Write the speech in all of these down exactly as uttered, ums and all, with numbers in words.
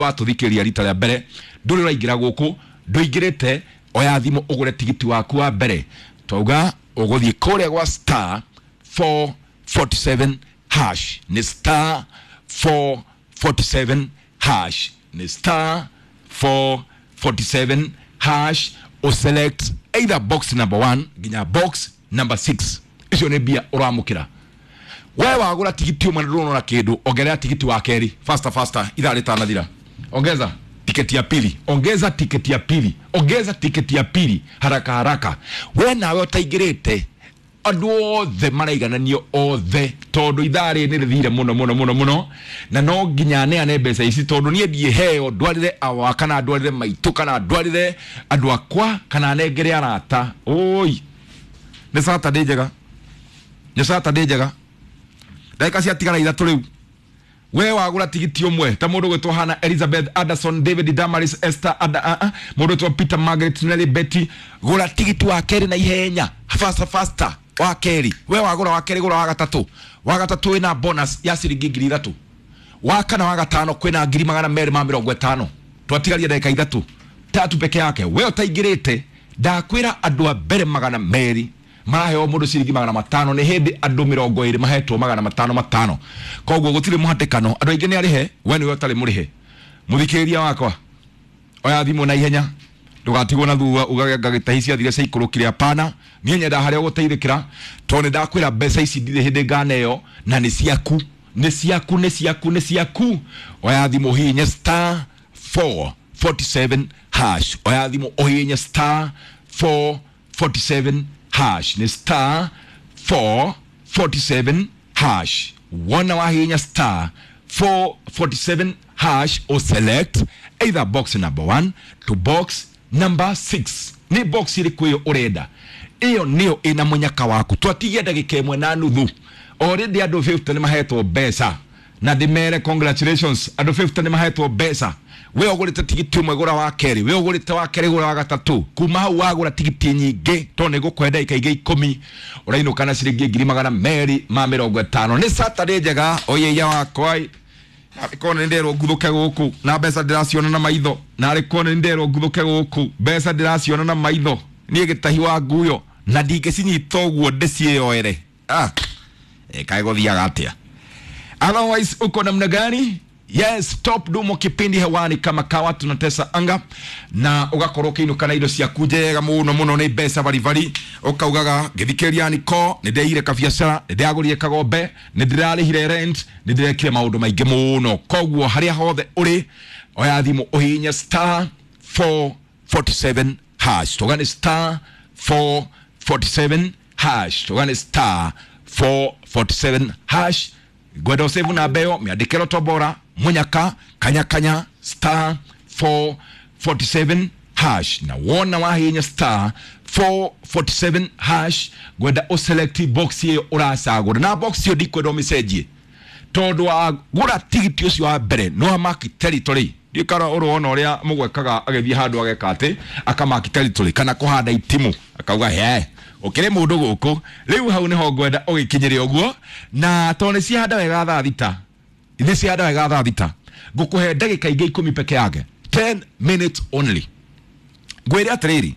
watuthikiria rita rĩa mbere nduri raingira guku nduingirite oya thimu ugure tigiti waku wa mbere twauga uguthie kore gwa star four forty seven hash ni star four forty seven hash ni star four forty seven hash o select either box number one ginya box number six icio ne bia uramukira wewe wagura tigiti umwe nduno na kindu ongerera tigiti wa keri faster faster ila litanathira ongeza tiketi ya pili ongeza tiketi ya pili ongeza tiketi ya pili haraka haraka we nawe utaigirite andu othe maraigananio othe tondu ithari ni rithire muno muno muno muno na no nginya ne ane mbeca ici tondu nie ndie heo ndwarire awa kana ndwarire maitu kana ndwarire andu akwa kana negere arata oi ni Saturday njega ni Saturday njega daika cia tigana ithatu riu we wagura tigiti umwe ta mundu gwetwo Hana Elizabeth Anderson David Damaris Esther Ada uh, uh, mundu gwetwo Peter Margaret Nelly Betty gura tigiti wa keri na ihenya faster faster wa keri we wagura wa keri gura wa gatatu wa gatatu ina bonus ya ciringi ngiri ithatu wa kana wa gatano kwina ngiri magana meri ma mirongo itano twatigaria dakika ithatu tatu peke yake we utaigirite ndakwira andu a mbere magana meri maheo mundu ciringi magana matano ni hindi andu mirongo iri mahetwo magana matano matano koguo gutire muhatikano andu aingi ni arihe we ni utari murihe muthikiria wakwa oya thimu na ihenya ndugatigwo na thua ugaga gitahisia thire cia ikurukire apana nie nyenda haria guteithikira to ni ndakwira mbeca ici ndire hindi nganeyo na ni ciaku ni ciaku ni ciaku ni ciaku oya thimu hinya star four forty seven hash oya thimu ohinya star four forty seven hash ni star four forty seven hash wana wahinya star four forty seven hash or select either box number one to box number six ni box iri kuyo urenda iyo niyo ina munyaka waku twatigia ndagika imwe na nuthu already ado fifty ni mahetwo besa na dimere congratulations ado fifty ni mahetwo besa we ogurite tigiti umwe gura wa keri we ogurite wa keri gura wa gatatu kuma hau wagura tigiti nyingi to ne gukwenda ikaige ikumi urainuka na ciringi ngiri magana meri ma mirongo itano ni Saturday njega oye ya wakwa arikone ndero nguthuke guku na mbeca ndiraciona na maitho na arikone ndero nguthuke guku mbeca ndiraciona na maitho nie gitahi wa nguyo na ndingicinyiita uguo ndicioere ah e kai guthiaga atia otherwise uko namna gani? Yes, Top Dumo kipindi hewani kama kawa tunatesa anga na ugakorwo kiinuka na indo cia kujega muno muno ni mbeca bari bari ukaugaga githikeria ni ko ni ndeire ka biacara ni ndiagurire kagombe ni ndirarihire rent ni ndirekire maundu maingi muno koguo haria hothe uri oya thimu uhinya star four forty seven hash togane star four forty seven hash togane star four forty seven hash gwenda usevu na beo miandikero tobora munyaka kanya kanya star four forty seven hash na wona wahinya star four forty seven hash gwenda o select box ye urasagura na box yo dikwedo message todo wa gura tigiti ucio wa bere no mark territory dikara uruona uria mugwekaga agethie handu agekate akamark territory kana kuhanda itimu akauga he okere mundu guku riu hau ni ho gwenda ugikinyire oguo na tone cia handa wega thaa thita ini cia handa wega thaa thita ngukuhe ndagika ingi ikumi peke yake ten minutes only gwire atiriri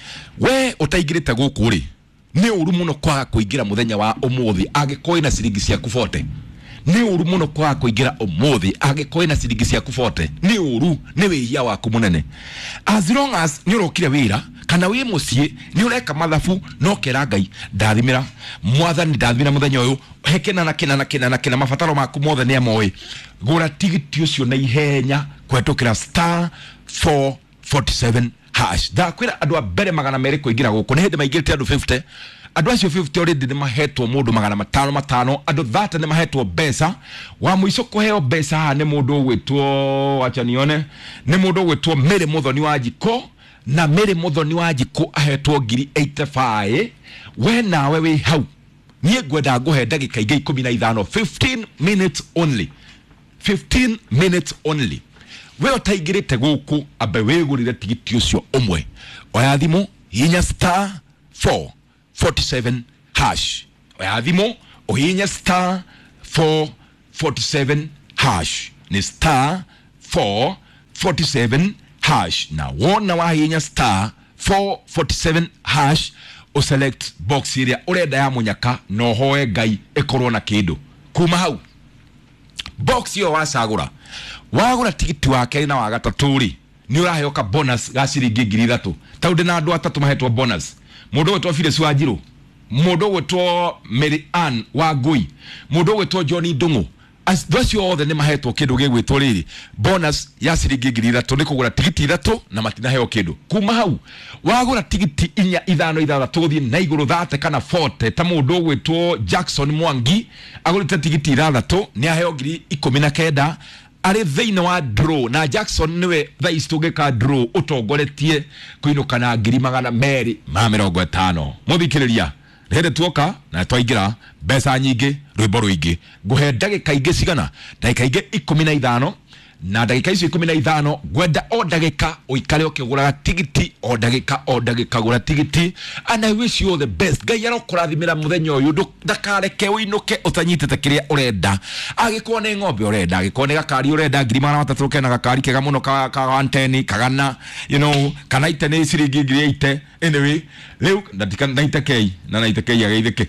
we utaigirite guku ri ni uru muno kwa kuingira muthenya wa umuthi agikoi na ciringi ciaku forty ni uru muno kwa kuingira umuthi agikoi na ciringi ciaku forty ni uru ni wihia waku munene as long as ni urokire wira kana wi mucie ni ureka mathafu no kera ngai ndathimira mwathani ndathimira muthenya uyu hekena na kina na kina na kina mafataro maku mothe ni amoi gura tigiti ucio na ihenya kwetukira star four forty seven hash da kwira andu a mbere magana meri kuingira guku ni hindi maingirite andu fifty andu acio fifty already ni mahetwo mundu magana matano matano andu thirty ni mahetwo besa wa muico kuheo besa ni mundu gwitwo acha nione ni mundu gwitwo Mary Muthoni wa Jiko na Mary Muthoni wa Jiko ahetwo ngiri eighty-five we nawe wi hau nie gwenda nguhe ndagika ingi ikumi na ithano fifteen minutes only fifteen minutes only we utaigirite guku abe wegurire tigiti ucio umwe oya thimu hinya star four forty seven hash oya thimu ohinya star four forty seven hash ni star four forty-seven hash na wona wahinya star four forty-seven hash o select box area urenda ya munyaka no hoe ngai ekorwo na kindu kuma hau box yo wasagura wagura tigiti wake na wa gatatu ri ni uraheo ka bonus ga ciringi ngiri ithatu taude na andu atatu mahetwo bonus mundu wetwo Phyllis Wanjiru mundu wetwo Mary Ann Wangui mundu wetwo Johnny Ndungu as those all the name mahetwo kindu gigwitwo riri bonus ya ciringi ngiri ithatu ni kugura tigiti ithatu na matina heo kindu kuma hau wagura tigiti inya ithano ithathatũ guthie na iguru thate kana forty ta mundu gwitwo Jackson Mwangi agurite tigiti ithathatũ ni aheo ngiri ikũmi na kenda ari theine wa draw na Jackson niwe thaici tungika draw utongoretie kuinuka na ngiri magana meri ma mĩrongo ĩtano muthikiriria rede tuoka na twaingira mbeca nyingi rwimbo rwingi nguhe ndagika ingi cigana ndagika ingi ikũmi na ithano na ndagika icio ikũmi na ithano gwenda o ndagika uikare ukigura tigiti o ndagika o ndagika gura tigiti and I wish you all the best ngai arokurathimira muthenya uyu ndakareke uinuke utanyitete kiria urenda agikwo ni ng'ombe urenda agikwo ni gakari urenda ngiri magana matatũ kena gakari kega muno ka ka ten kagana you know kana ite ni ciringi ngiri eighty anyway leo ndatika ninety k na ninety k ageithike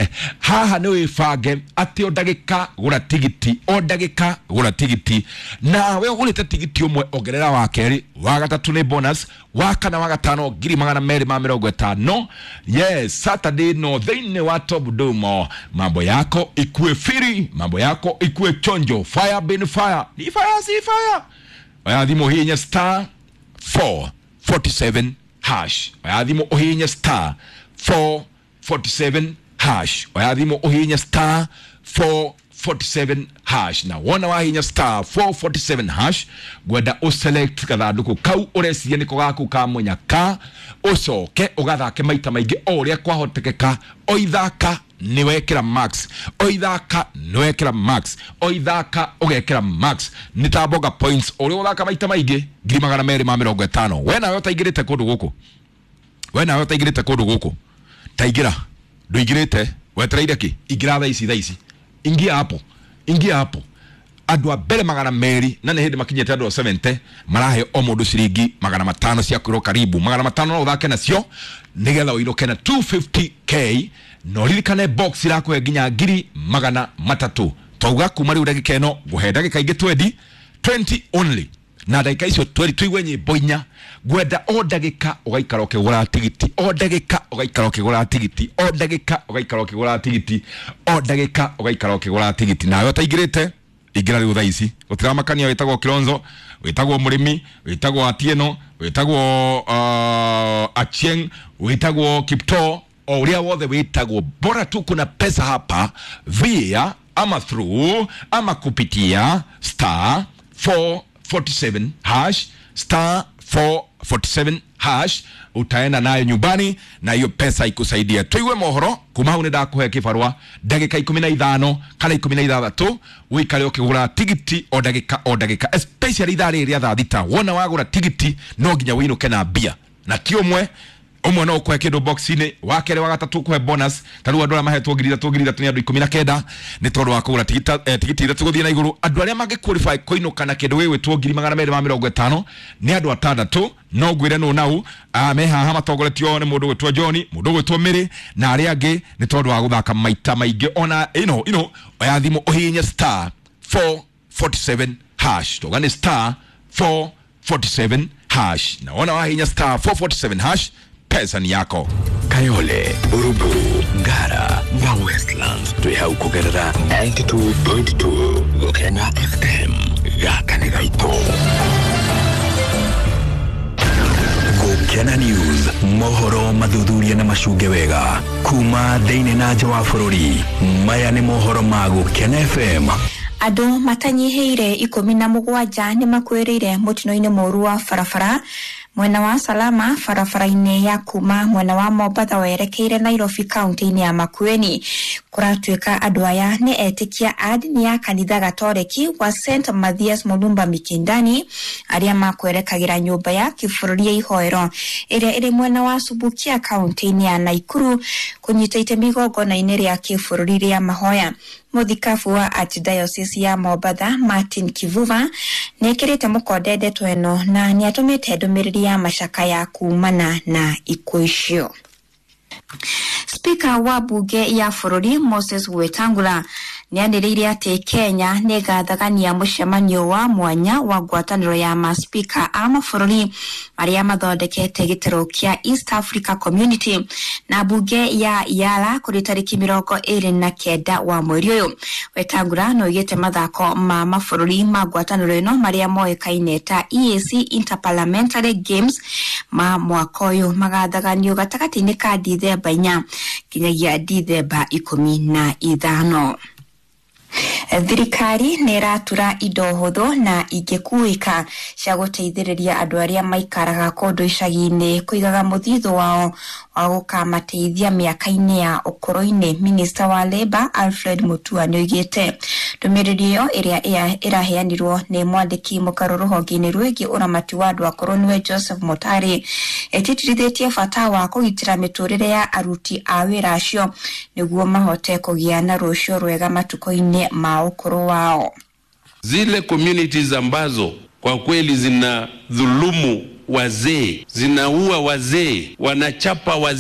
haha ni wibange ati o ndagika gura tigiti o ndagika gura tigiti na we ugurite tigiti umwe ongerera wa keri wa gatatu ni bonus wa kana wa gatano ngiri magana meri ma mĩrongo ĩtano yes Saturday no thĩinĩ wa Top Domo mambo yako ikue firi mambo yako ikue chonjo fire bin fire ni fire si fire wayathimo hinya star four forty-seven hash wayathimo uhinya star four forty-seven hash wayathimo uhinya star four forty-seven hash na wona wahinya star four forty-seven hash gwenda o select kathanduku kau ureciria niko gaku ka munyaka ucoke ugathake maita maingi oria kwahotekeka oithaka niwekera max oithaka niwekera max oithaka ugekera max nitamboga points oria uthaka maita maingi ngiri magana meri ma mĩrongo ĩtano wena yo taigirite kundu guku wena yo taigirite kundu guku taigira nduigirite wetereire ki igira tha ici tha ici ingia hapo ingia hapo andu a mbere magana meri na ne hindi makinyete andu seventy marahe o mundu ciringi magana matano cia kwiro karibu magana matano no uthake nacio nigetha uiroke na two fifty k no ririkane box irakuhe nginya ngiri magana matatu twauga kuma riu ndagika ino nguhe ndagika ingi twenty twenty only na ndagika icio twenty tuigwe nyimbo inya gwenda o ndagika ugaikara ukigura tigiti o ndagika ugaikara ukigura tigiti o ndagika ugaikara ukigura tigiti o ndagika ugaikara ukigura tigiti nayo taigirite igira riu thaici utiramakania witagwo Kilonzo witagwo Murimi witagwo Atieno witagwo uh, Achieng witagwo Kipto o uria wothe witagwo bora tu kuna pesa hapa via ama through ama kupitia star four forty-seven hash star four forty-seven hash utaenda nayo nyumbani na hiyo pesa ikusaidia tuiwe mohoro kuma hau ndakuhe kibarua ndagika ikũmi na ithano kana ikũmi na ithathatũ wikare ukigura tigiti o ndagika o ndagika especially ithari ria thaa thita wona wagura tigiti no nginya winuke na bia na ti umwe umwe no kwa kindu box ini wakere wa gatatu kwa bonus taru andu mahetwo ngiri ithatu ngiri ithatu ni andu ikũmi na kenda ni tondu wa kugura tigiti eh, tigiti ithatu guthie na iguru andu aria mangi qualify koinuka na kindu wewe tu ngiri magana meri ma mĩrongo ĩtano ni andu atandatu no ngwire no nau ameha ha matongoretio ni mundu gwitwo John mundu gwitwo Mary na aria angi ni tondu wa guthaka maita maingi ona ino ino oyathimo uhinya star four forty-seven hash to gani star four forty-seven hash na ona wahinya star four forty-seven hash pesa ni yako Kayole Buruburu Ngara na Westlands tuyau kugerera ninety-two point two Gokena F M gakane gaito Gokena News mohoro mathuthuria na macunge wega kuma thiini na nja wa bururi maya ni mohoro ma Gokena F M Ado matanyiheire ikũmi na mũgwanja ni makwĩrĩire mutino-inĩ mũru wa barabara Mwena wa Salama farafara-ini ya kuma mwena wa Mombatha werekeire Nairobi county-ini ya Makueni kuratuika andu aya ni etikia adini ya kanitha Gatoreki wa Saint Mathias Mulumba Mikindani aria makwerekagira nyumba ya kibururi ya ihoero iria iri mwena wa Subukia county-ini ya Naikuru kunyita itemi igongona-ini ria kibururi ria mahoya. Muthikabu wa Archdiocese ya Mombatha Martin Kivuva nekirite mukondende tweno na niatumite ndumiriri ya mashaka ya kumana na ikuicio. Speaker wa bunge ya bururi Moses Wetangula nianiriire ati Kenya nigathagania mucemanio wa mwanya wa ngwataniro ya maspika a mabururi aria mathondekete gitero kia East Africa Community na bunge ya Yala kuri tariki mirongo iri na kenda wa mweri uyu. Wetangula no igite mathako ma mabururi ma ngwataniro ino maria moikaine ta E A C Interparliamentary Games ma mwaka uyu magathaganio gatagati-ini ka Dithemba inya kinyagia Dithemba ikumi na ithano. Thirikari niratura indo huthu na ingekuika cia guteithiriria andu aria maikaraga kundu icagi-ini kuigaga muthitho wao wa gukamateithia miaka-ini ya ukuru-ini. Minister wa Labour Alfred Mutua nioigite ndumiriri iyo iria iraheanirwo ni mwandiki mukaru ruhonge-ini rwigi uramati wa andu akuru niwe Joseph Motari etitirithitie bata wa kugitira miturire ya aruti a wira acio niguo mahote kugia na rucio rwega matuko-ini ma ukuru wao. Zile communities ambazo kwa kweli zina dhulumu wazee, zinaua wazee, wanachapa wazee